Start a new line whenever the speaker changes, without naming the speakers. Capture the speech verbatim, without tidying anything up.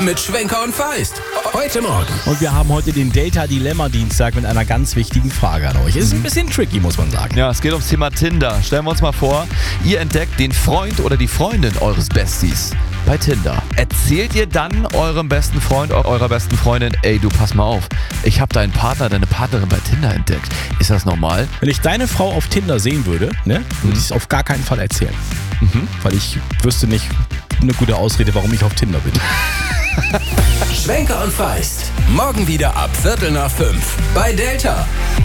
Mit Schwenker und Feist. Heute Morgen.
Und wir haben heute den Delta-Dilemma-Dienstag mit einer ganz wichtigen Frage an euch. Ist ein bisschen tricky, muss man sagen.
Ja, es geht ums Thema Tinder. Stellen wir uns mal vor, ihr entdeckt den Freund oder die Freundin eures Besties bei Tinder. Erzählt ihr dann eurem besten Freund, eurer besten Freundin, ey, du pass mal auf, ich habe deinen Partner, deine Partnerin bei Tinder entdeckt. Ist das normal?
Wenn ich deine Frau auf Tinder sehen würde, ne, würde ich es auf gar keinen Fall erzählen.
Mhm.
Weil ich wüsste nicht eine gute Ausrede, warum ich auf Tinder bin.
Schwenker und Feist. Morgen wieder ab Viertel nach fünf bei Delta.